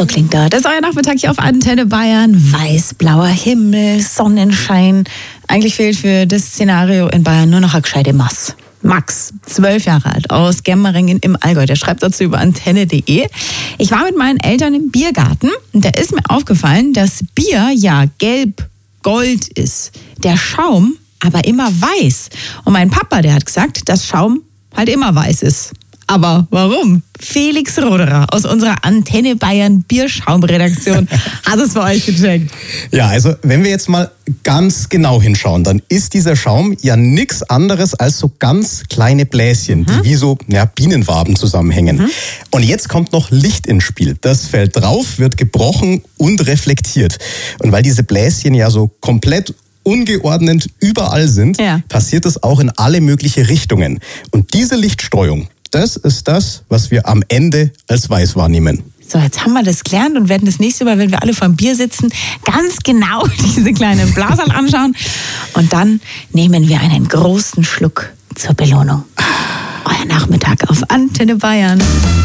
So klingt das. Das ist euer Nachmittag hier auf Antenne Bayern. Weiß-blauer Himmel, Sonnenschein. Eigentlich fehlt für das Szenario in Bayern nur noch eine gescheite Maß. Max, 12 Jahre alt, aus Gemmeringen im Allgäu. Der schreibt dazu über antenne.de. Ich war mit meinen Eltern im Biergarten und da ist mir aufgefallen, dass Bier ja gelb-gold ist. Der Schaum aber immer weiß. Und mein Papa, der hat gesagt, dass Schaum halt immer weiß ist. Aber warum? Felix Roderer aus unserer Antenne Bayern Bierschaumredaktion hat es für euch gecheckt. Ja, also wenn wir jetzt mal ganz genau hinschauen, dann ist dieser Schaum ja nichts anderes als so ganz kleine Bläschen, die wie so Bienenwaben zusammenhängen. Und jetzt kommt noch Licht ins Spiel. Das fällt drauf, wird gebrochen und reflektiert. Und weil diese Bläschen ja so komplett ungeordnet überall sind, passiert das auch in alle möglichen Richtungen. Und diese Lichtstreuung, das ist das, was wir am Ende als weiß wahrnehmen. So, jetzt haben wir das gelernt und werden das nächste Mal, wenn wir alle vorm Bier sitzen, ganz genau diese kleinen Blaserl anschauen. Und dann nehmen wir einen großen Schluck zur Belohnung. Euer Nachmittag auf Antenne Bayern.